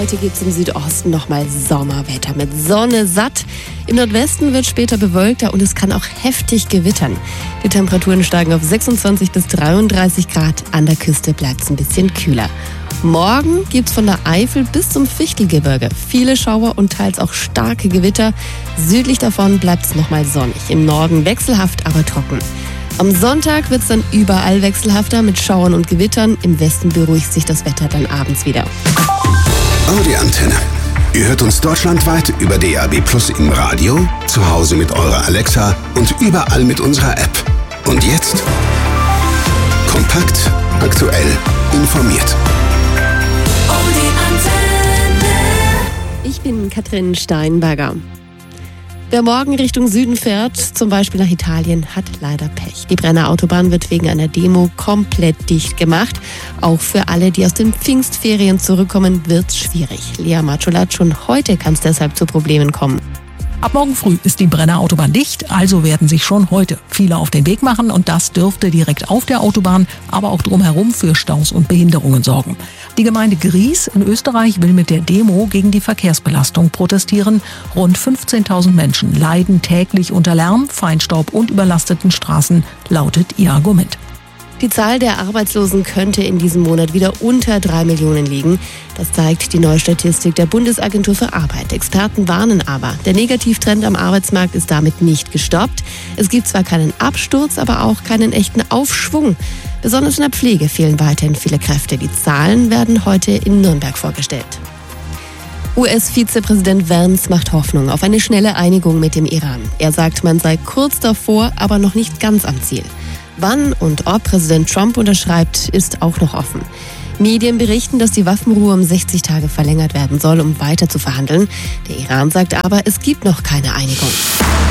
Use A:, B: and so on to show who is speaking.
A: Heute gibt es im Südosten nochmal Sommerwetter mit Sonne satt. Im Nordwesten wird später bewölkter und es kann auch heftig gewittern. Die Temperaturen steigen auf 26 bis 33 Grad. An der Küste bleibt es ein bisschen kühler. Morgen gibt es von der Eifel bis zum Fichtelgebirge viele Schauer und teils auch starke Gewitter. Südlich davon bleibt es nochmal sonnig. Im Norden wechselhaft, aber trocken. Am Sonntag wird es dann überall wechselhafter mit Schauern und Gewittern. Im Westen beruhigt sich das Wetter dann abends wieder.
B: Audi-Antenne. Ihr hört uns deutschlandweit über DAB+ im Radio, zu Hause mit eurer Alexa und überall mit unserer App. Und jetzt kompakt, aktuell, informiert.
A: Ich bin Katrin Steinberger. Wer morgen Richtung Süden fährt, zum Beispiel nach Italien, hat leider Pech. Die Brenner Autobahn wird wegen einer Demo komplett dicht gemacht. Auch für alle, die aus den Pfingstferien zurückkommen, wird's schwierig. Lea Matschulat, schon heute kann es deshalb zu Problemen kommen.
C: Ab morgen früh ist die Brenner Autobahn dicht, also werden sich schon heute viele auf den Weg machen und das dürfte direkt auf der Autobahn, aber auch drumherum für Staus und Behinderungen sorgen. Die Gemeinde Gries in Österreich will mit der Demo gegen die Verkehrsbelastung protestieren. Rund 15.000 Menschen leiden täglich unter Lärm, Feinstaub und überlasteten Straßen, lautet ihr Argument.
A: Die Zahl der Arbeitslosen könnte in diesem Monat wieder unter 3 Millionen liegen. Das zeigt die neue Statistik der Bundesagentur für Arbeit. Experten warnen aber, der Negativtrend am Arbeitsmarkt ist damit nicht gestoppt. Es gibt zwar keinen Absturz, aber auch keinen echten Aufschwung. Besonders in der Pflege fehlen weiterhin viele Kräfte. Die Zahlen werden heute in Nürnberg vorgestellt. US-Vizepräsident Vance macht Hoffnung auf eine schnelle Einigung mit dem Iran. Er sagt, man sei kurz davor, aber noch nicht ganz am Ziel. Wann und ob Präsident Trump unterschreibt, ist auch noch offen. Medien berichten, dass die Waffenruhe um 60 Tage verlängert werden soll, um weiter zu verhandeln. Der Iran sagt aber, es gibt noch keine Einigung.